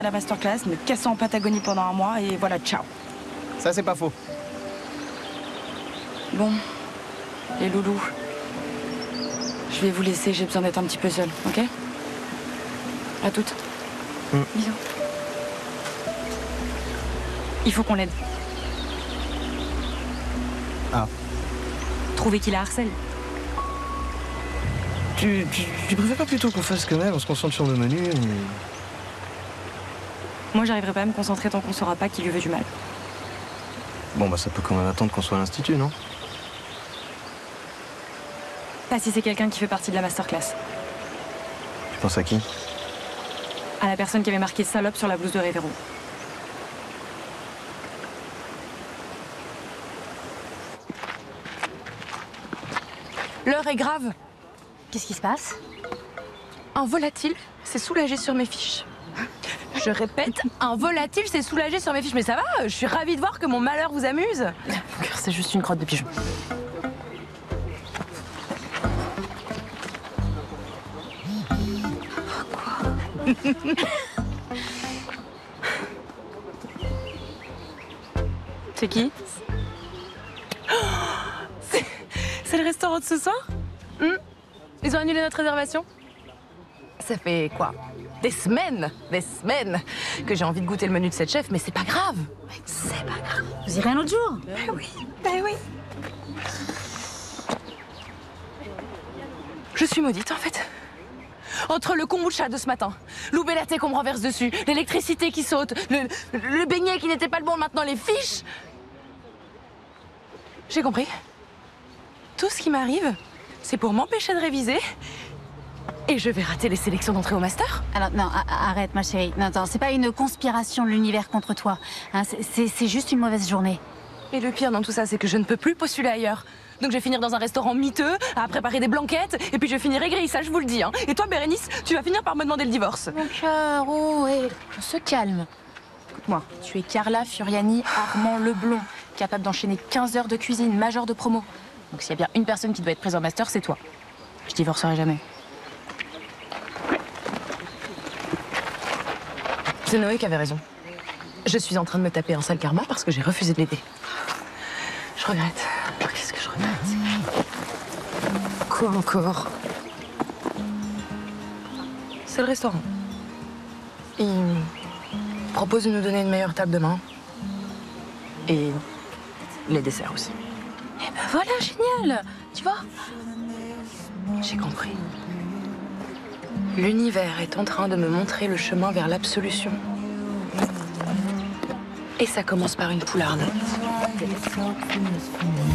à la masterclass, me casser en Patagonie pendant un mois et voilà, ciao. Ça, c'est pas faux. Bon, les loulous, je vais vous laisser, j'ai besoin d'être un petit peu seule, ok? À toutes. Bisous. Il faut qu'on l'aide. Ah. Trouver qui la harcèle. Tu préfères pas plutôt qu'on fasse quand même, on se concentre sur le menu et... Moi, j'arriverai pas à me concentrer tant qu'on saura pas qui lui veut du mal. Bon, bah ça peut quand même attendre qu'on soit à l'institut, non? Pas si c'est quelqu'un qui fait partie de la masterclass. Tu penses à qui? À la personne qui avait marqué salope sur la blouse de Révéro. L'heure est grave. Qu'est-ce qui se passe? Un volatile s'est soulagé sur mes fiches. Je répète, un volatile s'est soulagé sur mes fiches. Mais ça va, je suis ravie de voir que mon malheur vous amuse. Mon cœur, c'est juste une crotte de pigeon. Quoi? C'est qui? C'est le restaurant de ce soir? Ils ont annulé notre réservation? Ça fait quoi? Des semaines que j'ai envie de goûter le menu de cette chef, mais c'est pas grave. C'est pas grave. Vous irez un autre jour? Ben oui. Je suis maudite en fait. Entre le kombucha de ce matin, l'oubé latte qu'on me renverse dessus, l'électricité qui saute, le beignet qui n'était pas le bon, maintenant les fiches. J'ai compris. Tout ce qui m'arrive, c'est pour m'empêcher de réviser. Et je vais rater les sélections d'entrée au master. Alors non, arrête ma chérie. Non, attends, c'est pas une conspiration de l'univers contre toi. Hein, c'est juste une mauvaise journée. Et le pire dans tout ça, c'est que je ne peux plus postuler ailleurs. Donc je vais finir dans un restaurant miteux, à préparer des blanquettes, et puis je vais finir aigrie, ça je vous le dis. Hein. Et toi, Bérénice, tu vas finir par me demander le divorce. Mon cœur, oh, ouais, on se calme. Écoute-moi, tu es Carla Furiani Armand Leblond, capable d'enchaîner 15 heures de cuisine, major de promo. Donc s'il y a bien une personne qui doit être prise en master, c'est toi. Je divorcerai jamais. C'est Noé qui avait raison. Je suis en train de me taper un sale karma parce que j'ai refusé de l'aider. Je regrette. Qu'est-ce que je regrette? Quoi encore? C'est le restaurant. Il propose de nous donner une meilleure table demain. Et les desserts aussi. Eh ben voilà, génial. Tu vois? J'ai compris. L'univers est en train de me montrer le chemin vers l'absolution. Et ça commence par une poularde.